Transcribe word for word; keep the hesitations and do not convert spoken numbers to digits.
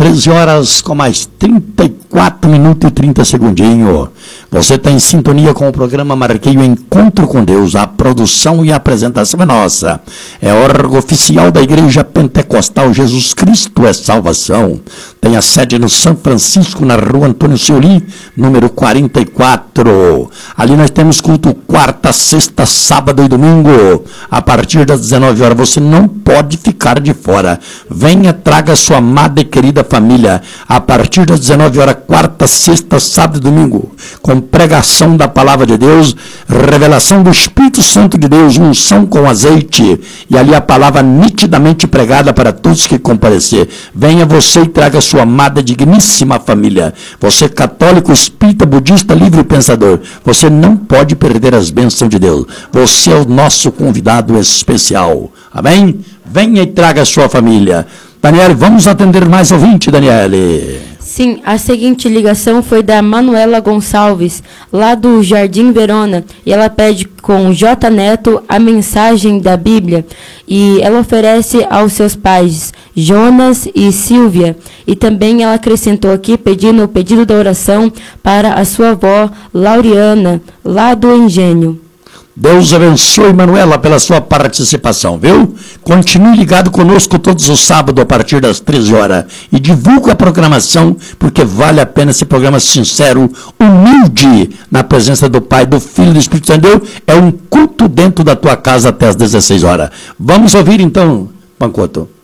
treze horas com mais trinta e quatro minutos e trinta segundinhos. Você está em sintonia com o programa Marquei o Encontro com Deus. A produção e a apresentação é nossa. É órgão oficial da Igreja Pentecostal Jesus Cristo é Salvação. Tem a sede no São Francisco, na rua Antônio Seuli, número quarenta e quatro. Ali nós temos culto quarta, sexta, sábado e domingo, a partir das dezenove horas. Você não pode ficar de fora. Venha, traga sua amada e querida família, a partir das dezenove horas, quarta, sexta, sábado e domingo, com pregação da Palavra de Deus, revelação do Espírito Santo de Deus, unção com azeite, e ali a palavra nitidamente pregada para todos que comparecer. Venha você e traga sua amada, digníssima família. Você católico, espírita, budista, livre pensador, você não pode perder as bênçãos de Deus. Você é o nosso convidado especial. Amém? Venha e traga sua família. Daniele, vamos atender mais ouvinte, Daniele. Sim, a seguinte ligação foi da Manuela Gonçalves, lá do Jardim Verona, e ela pede com J. Neto a mensagem da Bíblia, e ela oferece aos seus pais, Jonas e Silvia, e também ela acrescentou aqui pedindo o pedido da oração para a sua avó, Lauriana, lá do Engenho. Deus abençoe, Manuela, pela sua participação, viu? Continue ligado conosco todos os sábados a partir das treze horas e divulgue a programação, porque vale a pena esse programa sincero, humilde, na presença do Pai, do Filho e do Espírito Santo. Deus, é um culto dentro da tua casa até as dezesseis horas. Vamos ouvir então, Pancoto.